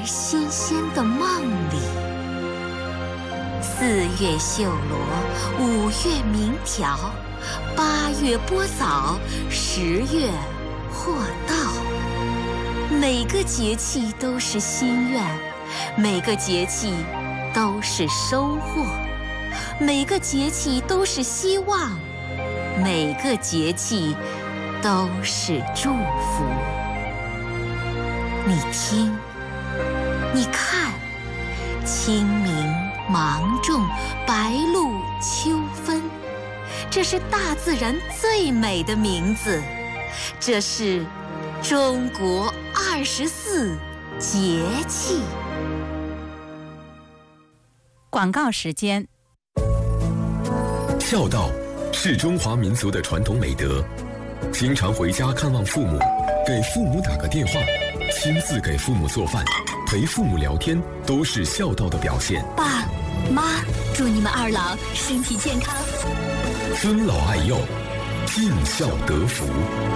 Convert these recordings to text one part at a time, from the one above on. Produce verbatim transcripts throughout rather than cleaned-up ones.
仙仙的梦里。四月绣罗，五月鸣条，八月播枣，十月获稻。每个节气都是心愿，每个节气都是收获，每个节气都是希望，每个节气都是祝福。你听，你看，清明、芒种、白露、秋分，这是大自然最美的名字，这是中国二十四节气。 广告时间。 孝道是中华民族的传统美德，经常回家看望父母，给父母打个电话，亲自给父母做饭，陪父母聊天，都是孝道的表现。 爸妈，祝你们二老身体健康， 尊老爱幼，尽孝得福。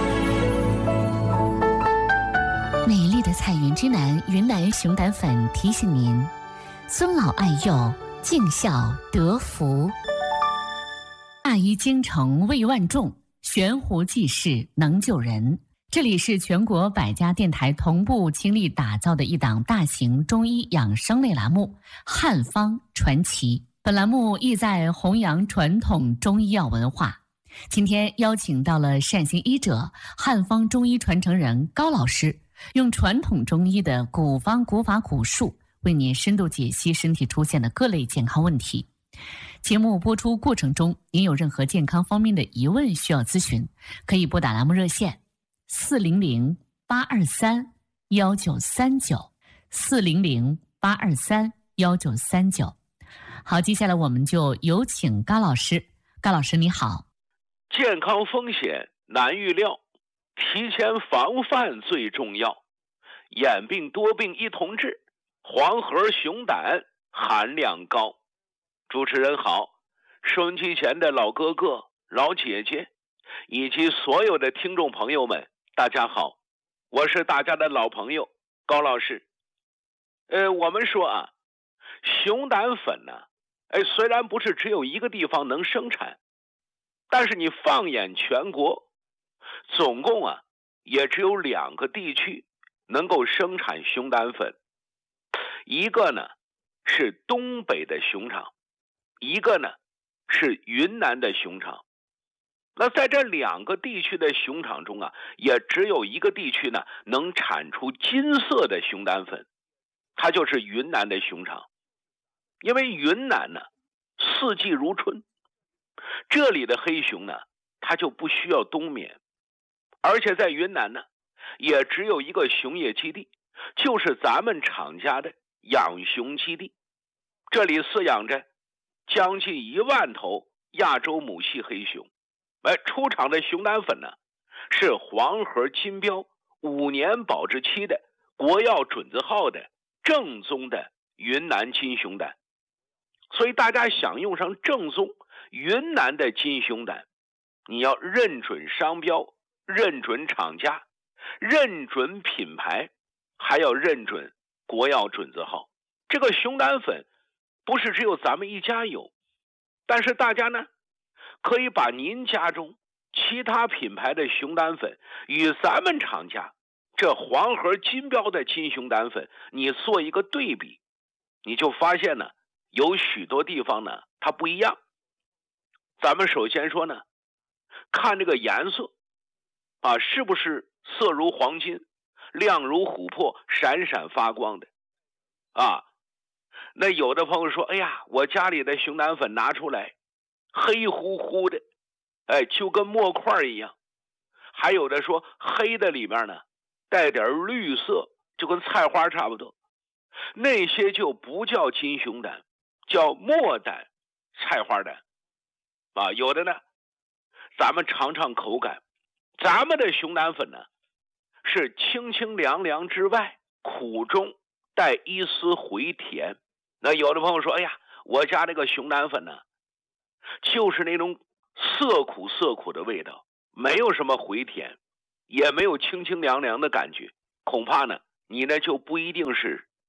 美丽的彩云之南云南熊胆粉提醒您：尊老爱幼，尽孝得福。大医精诚为万众，悬壶济世能救人。这里是全国百家电台同步倾力打造的一档大型中医养生类栏目《汉方传奇》。本栏目意在弘扬传统中医药文化。今天邀请到了善心医者、汉方中医传承人高老师，用传统中医的古方古法古术，为您深度解析身体出现的各类健康问题。节目播出过程中，您有任何健康方面的疑问需要咨询，可以拨打栏目热线四零零八二三幺九三九四零零八二三幺九三九。好，接下来我们就有请高老师。高老师你好。 健康风险难预料，提前防范最重要。眼病多病一同治，黄河熊胆含量高。主持人好，收音机前的老哥哥、老姐姐，以及所有的听众朋友们，大家好，我是大家的老朋友高老师。呃，我们说啊，熊胆粉呢，哎，虽然不是只有一个地方能生产，但是你放眼全国，总共啊，也只有两个地区能够生产熊胆粉，一个呢是东北的熊场，一个呢是云南的熊场。那在这两个地区的熊场中啊，也只有一个地区呢能产出金色的熊胆粉，它就是云南的熊场。因为云南呢四季如春，这里的黑熊呢它就不需要冬眠，而且在云南呢也只有一个熊业基地，就是咱们厂家的养熊基地，这里饲养着将近一万头亚洲母系黑熊。哎，出厂的熊胆粉呢是黄河金标五年保质期的国药准字号的正宗的云南金熊胆。所以大家想用上正宗云南的金熊胆，你要认准商标，认准厂家，认准品牌，还要认准国药准字号。这个熊胆粉不是只有咱们一家有，但是大家呢可以把您家中其他品牌的熊胆粉与咱们厂家这黄河金标的金熊胆粉你做一个对比，你就发现呢有许多地方呢它不一样。咱们首先说呢，看这个颜色啊，是不是色如黄金，亮如琥珀，闪闪发光的啊？那有的朋友说，哎呀，我家里的熊胆粉拿出来黑乎乎的，哎，就跟墨块一样。还有的说黑的里面呢带点绿色，就跟菜花差不多，那些就不叫金熊胆，叫墨胆、菜花胆啊。有的呢咱们尝尝口感，咱们的熊胆粉呢是清清凉凉之外，苦中带一丝回甜。那有的朋友说，哎呀，我家这个熊胆粉呢就是那种涩苦涩苦的味道，没有什么回甜，也没有清清凉凉的感觉，恐怕呢你呢就不一定是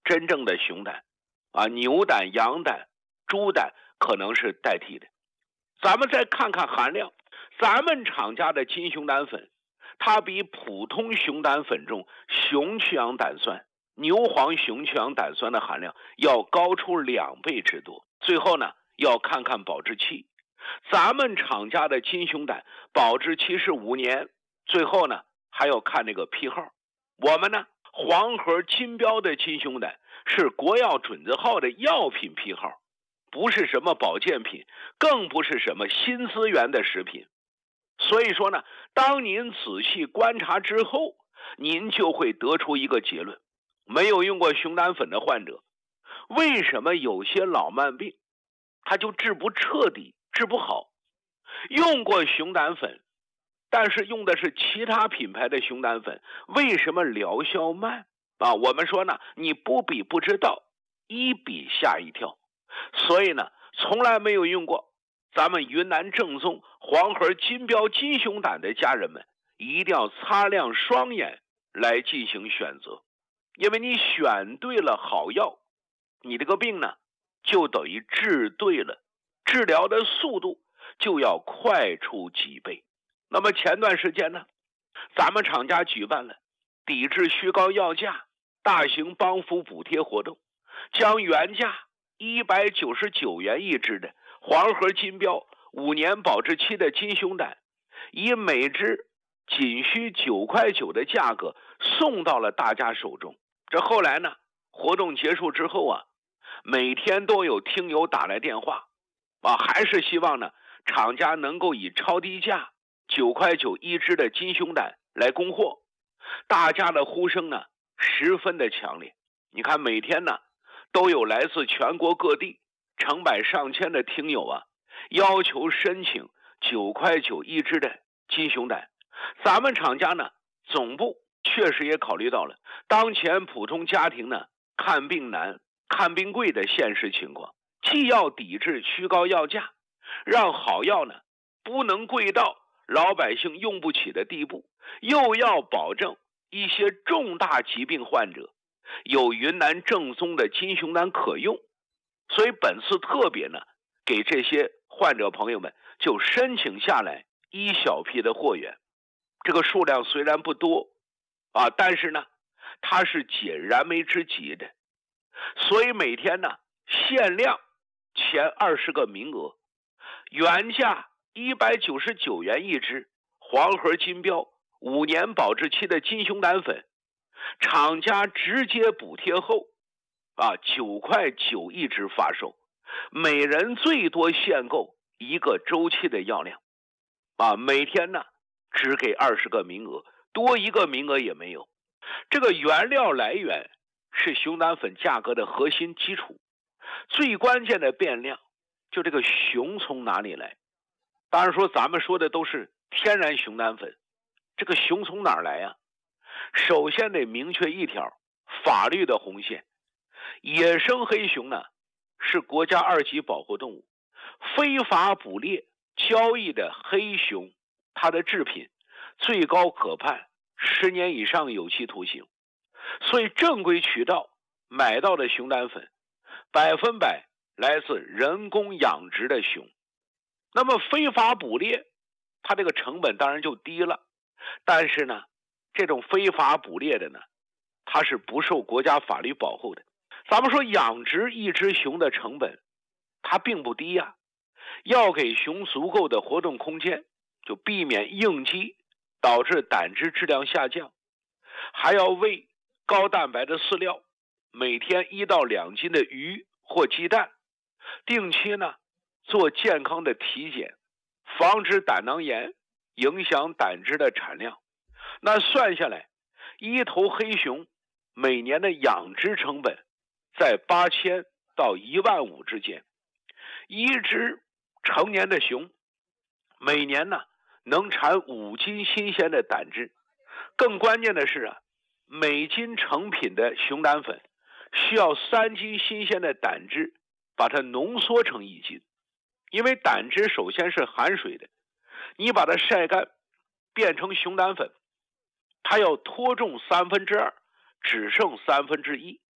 真正的熊胆啊，牛胆、羊胆、猪胆可能是代替的。咱们再看看含量，咱们厂家的金熊胆粉，它比普通熊胆粉中熊去氧胆酸、牛黄熊去氧胆酸的含量要高出两倍之多。最后呢，要看看保质期，咱们厂家的金熊胆保质期是五年，最后呢还要看那个批号。我们呢，黄河金标的金熊胆是国药准字号的药品批号，不是什么保健品，更不是什么新资源的食品。所以说呢，当您仔细观察之后，您就会得出一个结论：没有用过熊胆粉的患者，为什么有些老慢病他就治不彻底、治不好？用过熊胆粉，但是用的是其他品牌的熊胆粉，为什么疗效慢啊？我们说呢，你不比不知道，一比吓一跳。所以呢，从来没有用过咱们云南正宗黄河金标金熊胆的家人们，一定要擦亮双眼来进行选择。因为你选对了好药，你这个病呢就等于治对了，治疗的速度就要快出几倍。那么前段时间呢，咱们厂家举办了抵制虚高药价大型帮扶补贴活动，将原价一百九十九元一支的黄河金标五年保质期的金熊胆，以每支仅需九块九的价格送到了大家手中。这后来呢，活动结束之后啊，每天都有听友打来电话啊，还是希望呢厂家能够以超低价九块九一支的金熊胆来供货。大家的呼声呢十分的强烈，你看每天呢都有来自全国各地成百上千的听友啊，要求申请九块九一支的金熊胆。咱们厂家呢总部确实也考虑到了当前普通家庭呢看病难、看病贵的现实情况，既要抵制虚高药价，让好药呢不能贵到老百姓用不起的地步，又要保证一些重大疾病患者有云南正宗的金熊胆可用。所以本次特别呢，给这些患者朋友们就申请下来一小批的货源。这个数量虽然不多啊，但是呢它是解燃眉之急的。所以每天呢限量前二十个名额，原价一百九十九元一支黄河金标五年保质期的金熊胆粉，厂家直接补贴后啊九块九一支发售，每人最多限购一个周期的药量啊，每天呢只给二十个名额，多一个名额也没有。这个原料来源是熊胆粉价格的核心基础，最关键的变量就这个熊从哪里来。当然说咱们说的都是天然熊胆粉，这个熊从哪儿来呀？首先得明确一条法律的红线，野生黑熊呢是国家二级保护动物，非法捕猎交易的黑熊，它的制品最高可判十年以上有期徒刑。所以正规渠道买到的熊胆粉百分百来自人工养殖的熊。那么非法捕猎它这个成本当然就低了，但是呢这种非法捕猎的呢它是不受国家法律保护的。咱们说养殖一只熊的成本它并不低呀、啊，要给熊足够的活动空间，就避免应激导致胆汁质量下降，还要喂高蛋白的饲料，每天一到两斤的鱼或鸡蛋，定期呢做健康的体检，防止胆囊炎影响胆汁的产量。那算下来，一头黑熊每年的养殖成本在八千到一万五之间。一只成年的熊每年呢能产五斤新鲜的胆汁。更关键的是啊，每斤成品的熊胆粉需要三斤新鲜的胆汁把它浓缩成一斤。因为胆汁首先是含水的，你把它晒干变成熊胆粉，它要脱重三分之二，只剩三分之一。